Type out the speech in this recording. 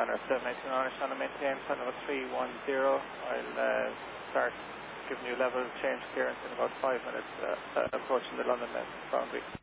Runner 719 Irish on a maintain, flight number 310. I'll start giving you level change clearance in about 5 minutes, approaching the London boundary.